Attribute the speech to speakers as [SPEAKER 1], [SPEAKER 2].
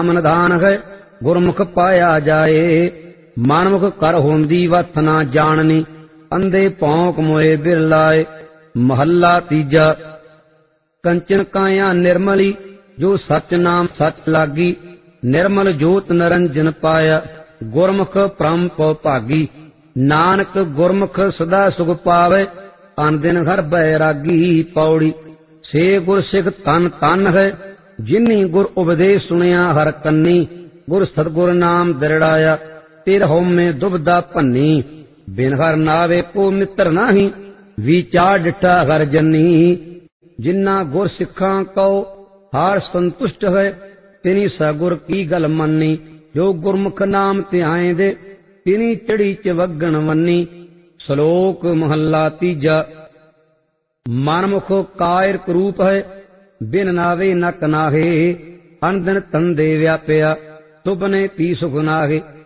[SPEAKER 1] ਨਿਧਾਨ ਹੈ ਗੁਰਮੁਖ ਪਾਇਆ ਜਾਏ। ਮਨਮੁਖ ਕਰ ਹੁੰਦੀ ਵਥ ਨਾ ਜਾਣਨੀ ਅੰਧੇ ਭੌਂਕ ਮੋਏ ਬਿਰਲਾਏ। ਮਹੱਲਾ ਤੀਜਾ। ਕੰਚਨ ਕਾਇਆ ਨਿਰਮਲੀ ਜੋ ਸਚ ਨਾਮ ਸਚ ਲਾਗੀ। ਨਿਰਮਲ ਜੋਤ ਨਿਰੰਜਨ ਪਾਇਆ ਗੁਰਮੁਖ ਪ੍ਰਮ ਪਉ ਭਾਗੀ। ਨਾਨਕ ਗੁਰਮੁਖ ਸਦਾ ਸੁਖ ਪਾਵੇ ਅਨ ਦਿਨ ਹਰ ਬੈਰਾਗੀ। ਪੌੜੀ। ਸੇ ਗੁਰ ਸਿੱਖ ਤਨ ਤਨ ਹੈ ਜਿਨੀ ਗੁਰ ਉਪਦੇਸ਼ ਸੁਣਿਆ ਹਰ ਕੰਨੀ। ਗੁਰ ਸਤਿਗੁਰ ਨਾਮ ਦਿਰੜਾਇਆ ਤਿਰ ਹਉਮੈ ਦੁਬਦਾ ਭੰਨੀ। ਬਿਨ ਹਰ ਨਾਵੇ ਕੋ ਮਿੱਤਰ ਨਾਹੀ ਵਿਚਾਰ ਡਿਠਾ ਹਰ ਜਨੀ। ਜਿਨਾ ਗੁਰ ਸਿੱਖਾਂ ਕਉ ਹਾਰ ਸੰਤੁਸ਼ਟ ਹੈ ਤਿਨੀ ਸਗੁਰ ਕੀ ਗਲ ਮੰਨੀ। ਜੋ ਗੁਰਮੁਖ ਨਾਮ ਧਿਆਏ ਦੇ ਤਿਨੀ ਚੜੀ ਚਵਗਣ ਵੰਨੀ। ਸ਼ਲੋਕ ਮਹੱਲਾ ਤੀਜਾ। ਮਨਮੁਖ ਕਾਇਰ ਕਰੂਪ ਹੈ ਬਿਨ ਨਾਵੇ ਨਕ ਨਾਹੇ। ਅਨ ਦਿਨ ਤੰਦੇ ਵਿਆਪਿਆ ਸੁਪਨੇ ਪੀ ਸੁਖ ਨਾਹੇ।